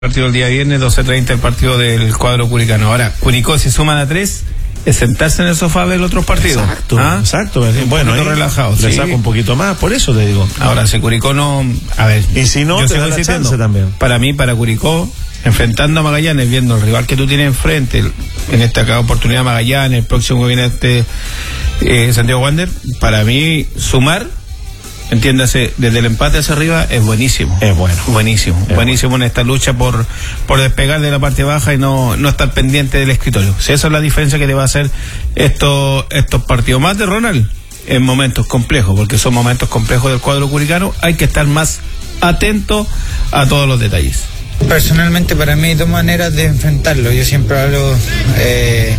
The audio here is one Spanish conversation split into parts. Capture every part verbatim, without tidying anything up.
Partido el día viernes, doce treinta, el partido del cuadro curicano. Ahora, Curicó, si suman a tres, es sentarse en el sofá del otro partido. Exacto, ¿Ah? exacto. Bueno, ahí relajado, le sí. saco un poquito más, por eso te digo. Ahora, si Curicó no... A ver, y si no, yo te sigo da la insistiendo, chance también. Para mí, para Curicó, enfrentando a Magallanes, viendo el rival que tú tienes enfrente, en esta oportunidad Magallanes, el próximo viene este eh, Santiago Wander, para mí, sumar... Entiéndase, desde el empate hacia arriba es buenísimo. Es bueno. Buenísimo. Es buenísimo bueno. En esta lucha por, por despegar de la parte baja y no, no estar pendiente del escritorio. Si esa es la diferencia que te va a hacer estos, estos partidos. Más de Ronald, en momentos complejos, porque son momentos complejos del cuadro curicano, hay que estar más atento a todos los detalles. Personalmente, para mí hay dos maneras de enfrentarlo. Yo siempre hablo eh,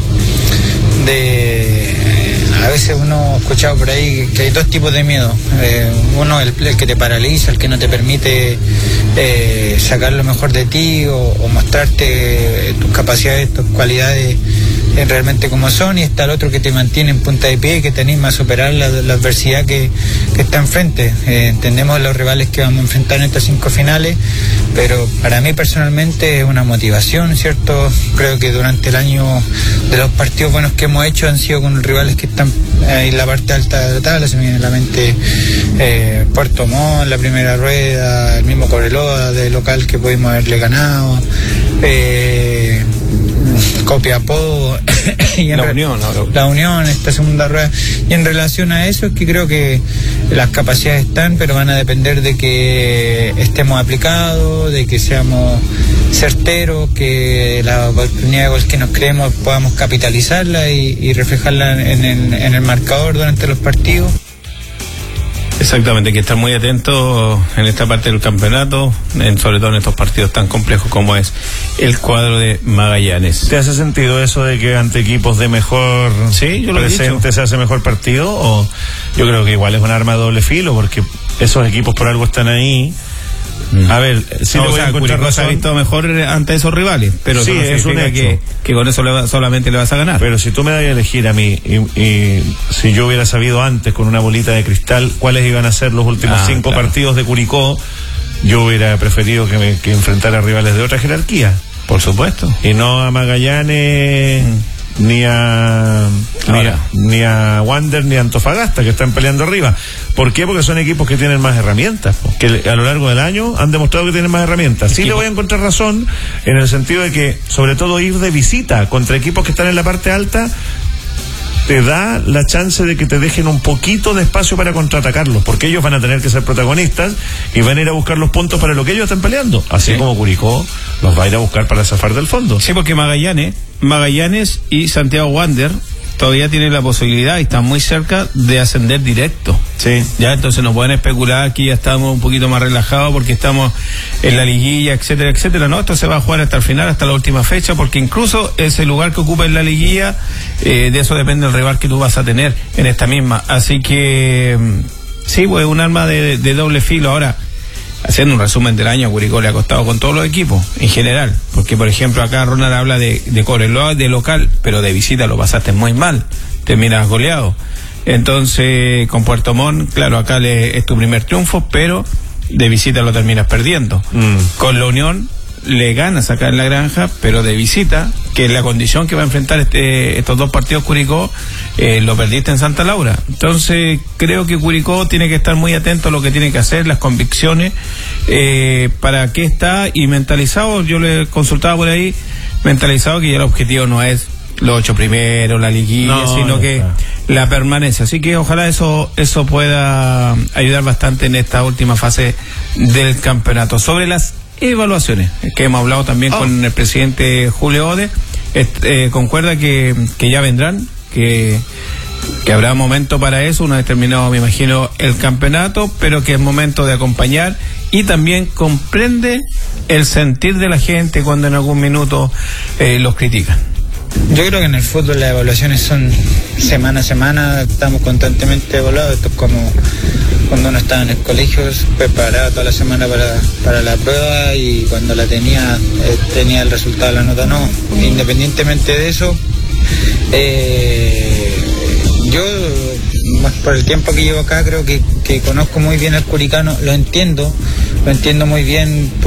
de... A veces uno ha escuchado por ahí que hay dos tipos de miedo. Eh, uno el, el que te paraliza, el que no te permite eh, sacar lo mejor de ti o, o mostrarte tus capacidades, tus cualidades eh, realmente como son, y está el otro que te mantiene en punta de pie y que te anima a superar la, la adversidad que, que está enfrente. Eh, entendemos los rivales que vamos a enfrentar en estas cinco finales, pero para mí personalmente es una motivación, ¿cierto? Creo que durante el año de los partidos buenos que hemos hecho han sido con rivales que están en la parte alta de la tabla. Se me viene a la mente eh, Puerto Montt, la primera rueda, el mismo Cobreloa de local que pudimos haberle ganado, eh, Copiapó y en la, re- unión, no, la Unión, esta segunda rueda. Y en relación a eso es que creo que las capacidades están, pero van a depender de que estemos aplicados, de que seamos certeros, que la oportunidad de gol que nos creemos podamos capitalizarla y, y reflejarla en el, en el marcador durante los partidos. Exactamente, hay que estar muy atentos en esta parte del campeonato, en, sobre todo en estos partidos tan complejos como es el cuadro de Magallanes. ¿Te hace sentido eso de que ante equipos de mejor sí, yo lo presente se hace mejor partido? O yo creo que igual es un arma de doble filo, porque esos equipos por algo están ahí. A ver, si no, le voy o sea, a encontrar Curicó se ha razón. visto mejor ante esos rivales, pero sí, no es un hecho. que, que con eso le va, solamente le vas a ganar. Pero si tú me das a elegir a mí, y, y si yo hubiera sabido antes con una bolita de cristal cuáles iban a ser los últimos ah, cinco claro. partidos de Curicó, yo hubiera preferido que, me, que enfrentara a rivales de otra jerarquía. Por supuesto. Y no a Magallanes, mm. ni a ni a, ni a Wander, ni a Antofagasta, que están peleando arriba. ¿Por qué? Porque son equipos que tienen más herramientas, que a lo largo del año han demostrado que tienen más herramientas. Sí le voy a encontrar razón en el sentido de que, sobre todo, ir de visita contra equipos que están en la parte alta te da la chance de que te dejen un poquito de espacio para contraatacarlos, porque ellos van a tener que ser protagonistas y van a ir a buscar los puntos para lo que ellos están peleando, así sí. como Curicó los va a ir a buscar para zafar del fondo. Sí, porque Magallanes, Magallanes y Santiago Wander todavía tienen la posibilidad y están muy cerca de ascender directo. Sí. Ya, entonces no pueden especular, aquí ya estamos un poquito más relajados porque estamos en la liguilla, etcétera, etcétera. No, esto se va a jugar hasta el final, hasta la última fecha, porque incluso ese lugar que ocupa en la liguilla, eh, de eso depende el rival que tú vas a tener en esta misma. Así que, sí, pues un arma de, de doble filo. Ahora, haciendo un resumen del año, a Curicó le ha costado con todos los equipos, en general, porque por ejemplo acá Ronald habla de, de Cobreloa de local, pero de visita lo pasaste muy mal, terminas goleado. Entonces con Puerto Montt, claro, acá le, es tu primer triunfo, pero de visita lo terminas perdiendo. Mm. Con la Unión le ganas acá en la Granja, pero de visita, que es la condición que va a enfrentar este, estos dos partidos Curicó, eh, lo perdiste en Santa Laura. Entonces creo que Curicó tiene que estar muy atento a lo que tiene que hacer, las convicciones, eh, para qué está, y mentalizado, yo le consultaba por ahí, mentalizado que ya el objetivo no es los ocho primeros, la liguilla, no, sino no que está. La permanencia. Así que ojalá eso eso pueda ayudar bastante en esta última fase del campeonato. Sobre las evaluaciones, que hemos hablado también oh. con el presidente Julio Ode, eh, concuerda que, que ya vendrán, que, que habrá momento para eso, una vez terminado, me imagino, el campeonato, pero que es momento de acompañar, y también comprende el sentir de la gente cuando en algún minuto eh, los critican. Yo creo que en el fútbol las evaluaciones son semana a semana, estamos constantemente evaluados. Esto es como cuando uno estaba en el colegio, preparaba toda la semana para, para la prueba, y cuando la tenía, eh, tenía el resultado de la nota. No, independientemente de eso, eh, yo, por el tiempo que llevo acá, creo que, que conozco muy bien al curicano, lo entiendo, lo entiendo muy bien.